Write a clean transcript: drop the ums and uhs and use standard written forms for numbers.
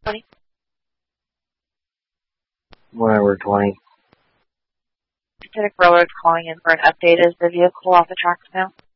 20. Whatever, 20. Lieutenant Roller is calling in for an update. Is the vehicle off the tracks now?